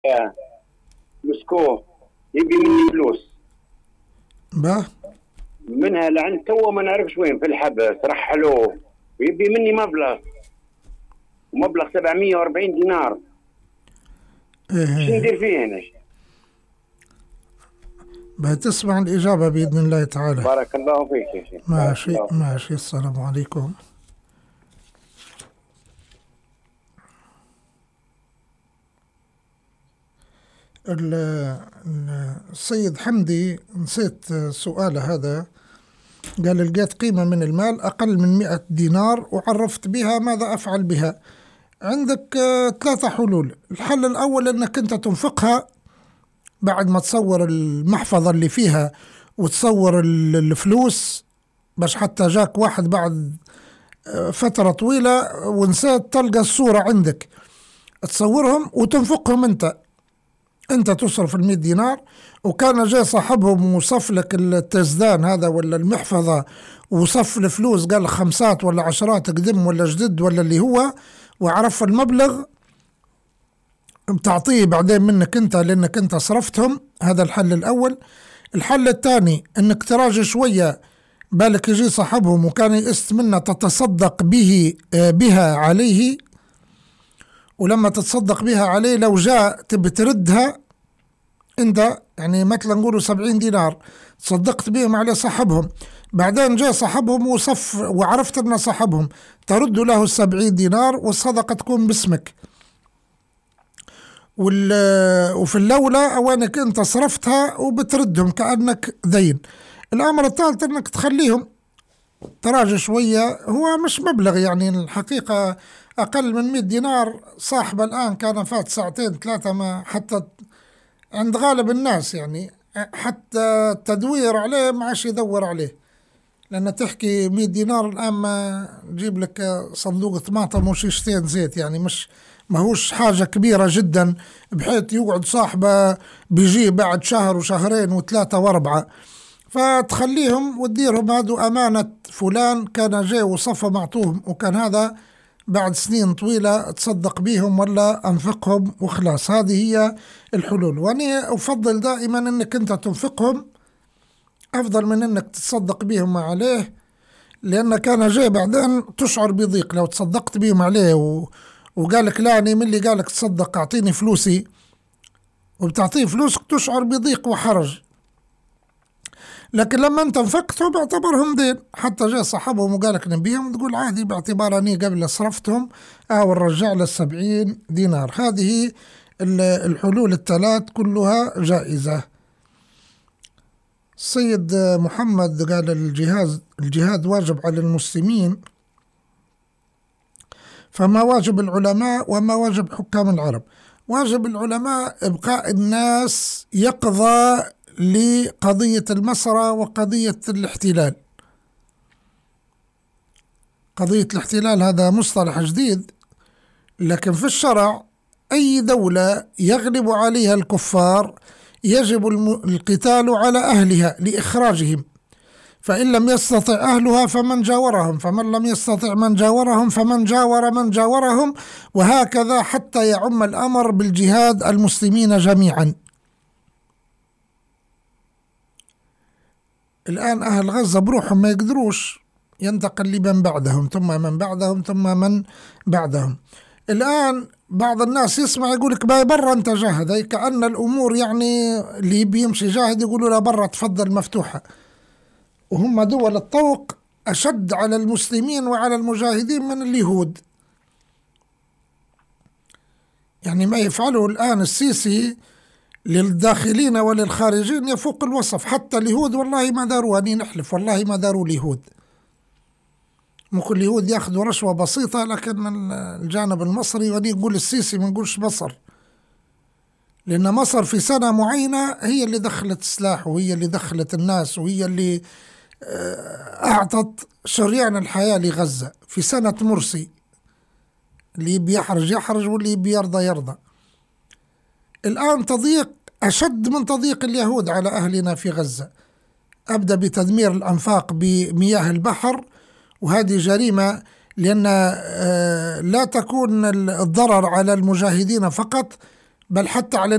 مسكوه يبي مني فلوس با منها لعند تو ما نعرفش وين في الحبس رحلوه ويبي مني مبلغ 740 دينار. شو إيه ندير فيه هنا؟ بتسمع الإجابة بإذن الله تعالى. بارك الله فيك يا شيخ. ماشي ماشي، السلام عليكم. السيد حمدي نسيت سؤاله هذا، قال لقيت قيمة من المال أقل من 100 دينار وعرفت بها، ماذا أفعل بها؟ عندك ثلاثة حلول. الحل الأول أنك أنت تنفقها بعد ما تصور المحفظة اللي فيها وتصور الفلوس، باش حتى جاك واحد بعد فترة طويلة ونسيت تلقى الصورة عندك، تصورهم وتنفقهم انت تصرف 100 دينار، وكان جاي صاحبهم وصف لك التزدان هذا ولا المحفظة وصف الفلوس، قال خمسات ولا عشرات قدم ولا جدد ولا اللي هو، وعرف المبلغ بتعطيه بعدين منك انت لانك انت صرفتهم. هذا الحل الاول. الحل الثاني انك تراجع شوية، بالك يجي صاحبهم وكان يئست منه تتصدق بها عليه، ولما تتصدق بها عليه لو جاء تبي تردها انت، يعني مثلا نقولوا 70 دينار تصدقت بهم على صاحبهم، بعدين جاء صاحبهم وصف وعرفت ان صاحبهم، ترد له 70 دينار والصدقة تكون باسمك. وفي الأولى أوانك أنت صرفتها وبتردهم كأنك دين. الأمر الثالث أنك تخليهم تراجع شوية، هو مش مبلغ يعني الحقيقة، أقل من 100 دينار. صاحب الآن كان فات ساعتين ثلاثة ما حتى عند غالب الناس، يعني حتى التدوير عليه ما عادش يدور عليه، لأن تحكي 100 دينار الآن ما تجيب لك صندوق طماطم وشيشتين زيت، يعني مش ماهوش حاجة كبيرة جدا بحيث يقعد صاحبه بيجي بعد شهر وشهرين وثلاثة واربعة. فتخليهم وتديرهم هادو أمانة فلان كان جاي وصفه معطوهم، وكان هذا بعد سنين طويلة تصدق بيهم ولا أنفقهم وخلاص. هذه هي الحلول، وأنا أفضل دائما أنك أنت تنفقهم أفضل من أنك تتصدق بيهم عليه، لأن كان جاي بعدين تشعر بضيق لو تصدقت بيهم عليه وقالك لا أنا من اللي قالك تصدق أعطيني فلوسي، وبتعطيه فلوسك تشعر بضيق وحرج. لكن لما انت انفقتهم باعتبرهم دين، حتى جاء صاحبهم وقالك نبيهم تقول عادي باعتبار اني قبل صرفتهم او الرجع ل 70 دينار. هذه الحلول الثلاث كلها جائزة. السيد محمد قال الجهاد واجب على المسلمين، فما واجب العلماء وما واجب حكام العرب؟ واجب العلماء إبقاء الناس يقظة لقضية المسرة وقضية الاحتلال. قضية الاحتلال هذا مصطلح جديد، لكن في الشرع أي دولة يغلب عليها الكفار يجب القتال على أهلها لإخراجهم، فإن لم يستطع أهلها فمن جاورهم، فمن لم يستطع من جاورهم فمن جاور من جاورهم، وهكذا حتى يعم الأمر بالجهاد المسلمين جميعا. الآن أهل غزة بروحهم ما يقدروش، ينتقل لمن بعدهم ثم من بعدهم ثم من بعدهم. الآن بعض الناس يسمع يقولك باي برا أنت جاهد، أي كأن الأمور يعني اللي بيمشي جاهد يقولوا له برا تفضل مفتوحة، وهم دول الطوق أشد على المسلمين وعلى المجاهدين من اليهود. يعني ما يفعله الآن السيسي للداخلين وللخارجين يفوق الوصف. حتى اليهود والله ما داروا، أني نحلف والله ما داروا اليهود. ممكن اليهود ياخذوا رشوة بسيطة، لكن من الجانب المصري، ودي يقول السيسي ما نقولش مصر، لأن مصر في سنة معينة هي اللي دخلت السلاح وهي اللي دخلت الناس وهي اللي أعطت شريان الحياة لغزة في سنة مرسي. اللي بيحرج يحرج واللي بيرضى يرضى. الآن تضييق أشد من تضييق اليهود على أهلنا في غزة. أبدأ بتدمير الأنفاق بمياه البحر، وهذه جريمة، لأن لا تكون الضرر على المجاهدين فقط، بل حتى على